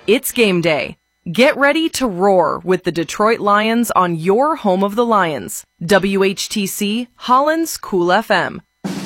It's game day. Get ready to roar with the Detroit Lions on your home of the Lions. WHTC, Holland's Cool FM.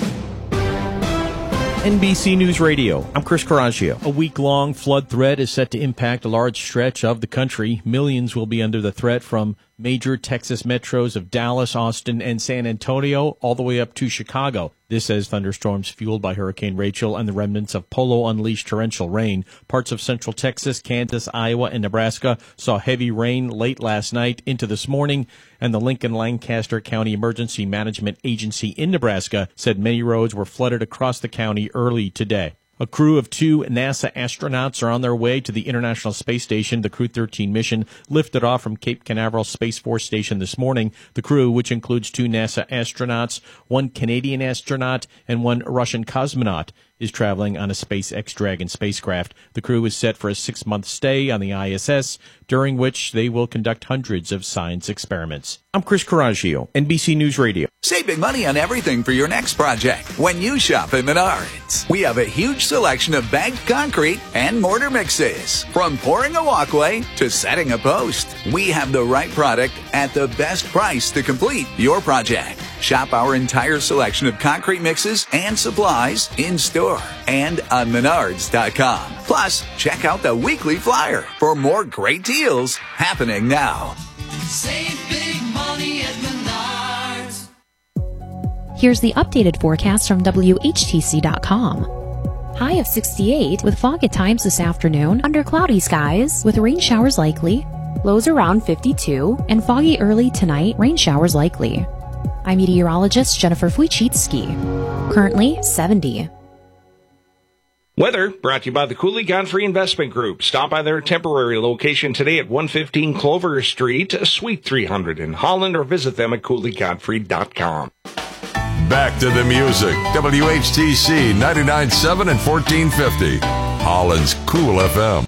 NBC News Radio, I'm Chris Coraggio. A week-long flood threat is set to impact a large stretch of the country. Millions will be under the threat from major Texas metros of Dallas, Austin, and San Antonio, all the way up to Chicago. This as thunderstorms fueled by Hurricane Rachel and the remnants of Polo unleashed torrential rain. Parts of central Texas, Kansas, Iowa, and Nebraska saw heavy rain late last night into this morning, and the Lincoln-Lancaster County Emergency Management Agency in Nebraska said many roads were flooded across the county early today. A crew of 2 NASA astronauts are on their way to the International Space Station. The Crew 13 mission lifted off from Cape Canaveral Space Force Station this morning. The crew, which includes 2 NASA astronauts, 1 Canadian astronaut, and 1 Russian cosmonaut, is traveling on a SpaceX Dragon spacecraft. The crew is set for a 6-month stay on the ISS, during which they will conduct hundreds of science experiments. I'm Chris Coraggio, NBC News Radio. Save big money on everything for your next project when you shop at Menards. We have a huge selection of bagged concrete and mortar mixes. From pouring a walkway to setting a post, we have the right product at the best price to complete your project. Shop our entire selection of concrete mixes and supplies in store and on Menards.com. Plus, check out the weekly flyer for more great deals happening now. Save big money at Menards. Here's the updated forecast from WHTC.com. High of 68 with fog at times this afternoon under cloudy skies with rain showers likely. Lows around 52 and foggy early tonight, rain showers likely. I'm meteorologist Jennifer Wojcicki. Currently 70. Weather brought to you by the Cooley Godfrey Investment Group. Stop by their temporary location today at 115 Clover Street, Suite 300 in Holland, or visit them at CooleyGodfrey.com. Back to the music. WHTC 99.7 and 1450. Holland's Cool FM.